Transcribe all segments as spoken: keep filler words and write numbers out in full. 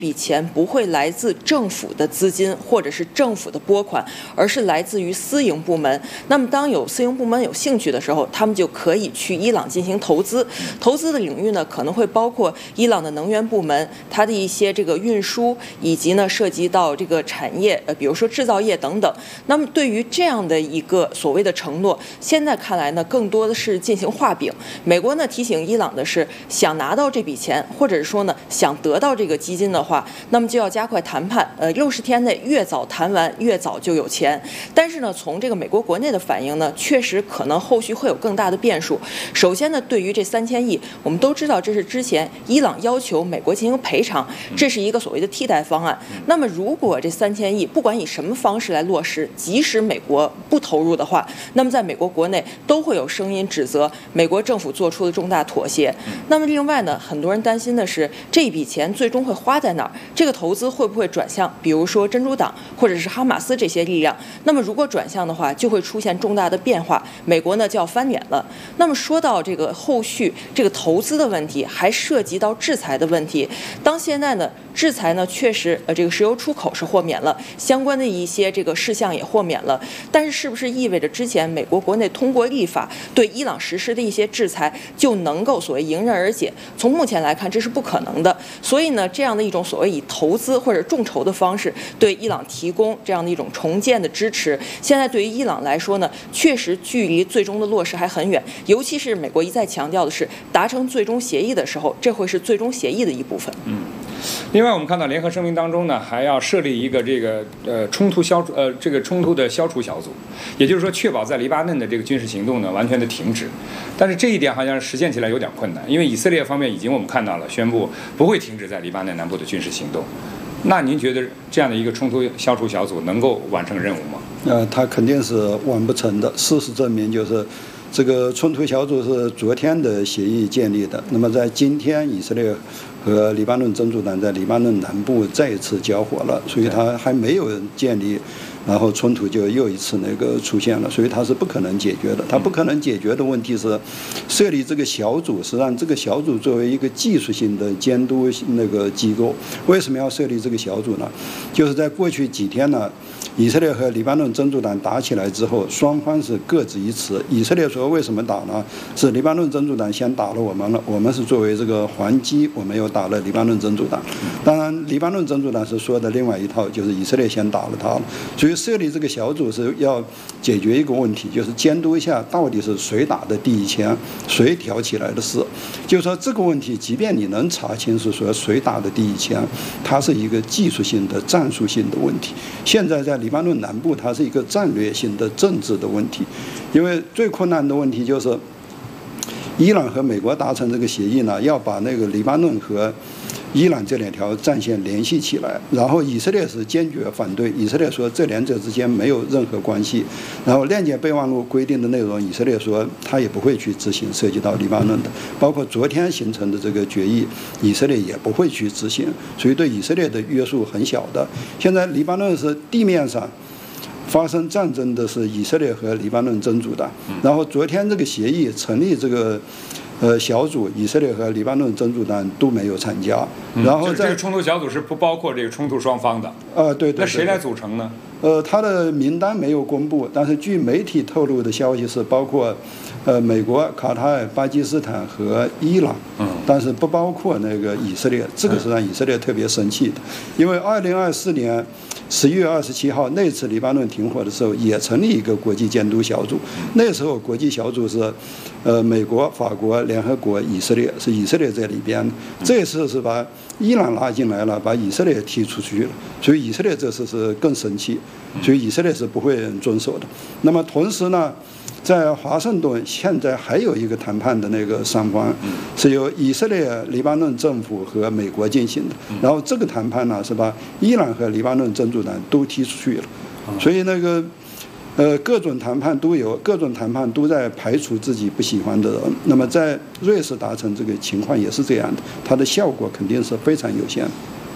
笔钱不会来自政府的资金或者是政府的拨款，而是来自于私营部门。那么当有私营部门有兴趣的时候，他们就可以去伊朗进行投资。投资的领域呢，可能会包括伊朗的能源部门，它的一些这个运输，以及呢涉及到这个产业，呃，比如说制造业等等。那么对于这样的一个所谓的承诺，现在看来呢，更多的是进行画饼。美国呢提醒伊朗的是，想拿到这笔钱，或者是说呢想得到这个基金的话，那么就要加快谈判，呃，六十天内越早谈完，越早就有钱。但是呢，从这个美国国内的反应呢，确实可能后续会有更大的变数。首先呢，对于这三千亿，我们都知道这是之前伊朗要求美国进行赔偿，这是一个所谓的替代方案。那么如果这三千亿不管以什么方式来落实，即使美国不投入的话，那么在美国国内都会有声音指责美国政府做出了重大妥协。那么另外呢，很多人担心的是这笔钱最终会花在哪儿？这个投资会不会转向比如说真主党或者是哈马斯这些力量？那么如果转向的话，就会出现重大的变化，美国呢就要翻脸了。那么说到这个后续这个投资的问题，还涉及到制裁的问题。当现在呢制裁呢确实呃这个石油出口是豁免了，相关的一些这个事项也豁免了，但是是不是意味着之前美国国内通过立法对伊朗实施的一些制裁就能够所谓迎刃而解？从目前来看，这是不可能的。所以呢，这样的一种所谓以投资或者众筹的方式对伊朗提供这样的一种重建的支持，现在对于伊朗来说呢，确实距离最终的落实还很远。尤其是美国一再强调的是，达成最终协议的时候，这会是最终协议的一部分。 嗯。另外，我们看到联合声明当中呢，还要设立一个这个呃冲突消除呃这个冲突的消除小组，也就是说，确保在黎巴嫩的这个军事行动呢完全的停止。但是这一点好像实现起来有点困难，因为以色列方面已经我们看到了宣布不会停止在黎巴嫩南部的军事行动。那您觉得这样的一个冲突消除小组能够完成任务吗？ 呃，它肯定是完不成的。事实证明，就是这个冲突小组是昨天的协议建立的。那么在今天，以色列和黎巴嫩真主党在黎巴嫩南部再一次交火了，所以它还没有建立，然后冲突就又一次那个出现了，所以它是不可能解决的。它不可能解决的问题是设立这个小组，实际上这个小组作为一个技术性的监督那个机构，为什么要设立这个小组呢？就是在过去几天呢，以色列和黎巴嫩真主党打起来之后，双方是各执一词。以色列说为什么打呢？是黎巴嫩真主党先打了我们了，我们是作为这个还击，我们又打了黎巴嫩真主党。当然，黎巴嫩真主党是说的另外一套，就是以色列先打了他了。所以设立这个小组是要解决一个问题，就是监督一下到底是谁打的第一枪，谁挑起来的事。就是说这个问题，即便你能查清是说谁打的第一枪，它是一个技术性的、战术性的问题。现在在黎巴嫩南部，它是一个战略性的政治的问题，因为最困难的问题就是伊朗和美国达成这个协议呢，要把那个黎巴嫩和伊朗这两条战线联系起来，然后以色列是坚决反对，以色列说这两者之间没有任何关系，然后谅解备忘录规定的内容，以色列说他也不会去执行涉及到黎巴嫩的，包括昨天形成的这个决议，以色列也不会去执行，所以对以色列的约束很小的。现在黎巴嫩是地面上发生战争的是以色列和黎巴嫩真主党，然后昨天这个协议成立这个呃小组，以色列和黎巴嫩真主党都没有参加，然后这个冲突小组是不包括这个冲突双方的。 呃，对 对, 对。 那谁来组成呢？ 呃，他的名单没有公布，但是据媒体透露的消息是包括呃美国、卡塔尔、巴基斯坦和伊朗，嗯，但是不包括那个以色列。这个是让以色列特别生气的，因为二零二四年十一月二十七号那次黎巴嫩停火的时候，也成立一个国际监督小组。那时候国际小组是，呃，美国、法国、联合国、以色列，是以色列在里边。这次是把伊朗拉进来了，把以色列踢出去了，所以以色列这次是更生气，所以以色列是不会遵守的。那么同时呢，在华盛顿现在还有一个谈判的那个双方，是由以色列、黎巴嫩政府和美国进行的。然后这个谈判呢，是把伊朗和黎巴嫩真主党都踢出去了。所以那个呃各种谈判都有，各种谈判都在排除自己不喜欢的人。那么在瑞士达成这个情况也是这样的，它的效果肯定是非常有限的。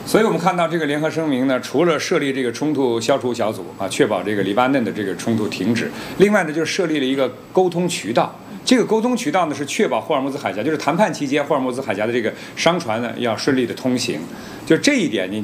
所以我们看到这个联合声明呢，除了设立这个冲突消除小组啊，确保这个黎巴嫩的这个冲突停止，另外呢，就是设立了一个沟通渠道。这个沟通渠道呢，是确保霍尔木兹海峡，就是谈判期间霍尔木兹海峡的这个商船呢要顺利的通行。就这一点，你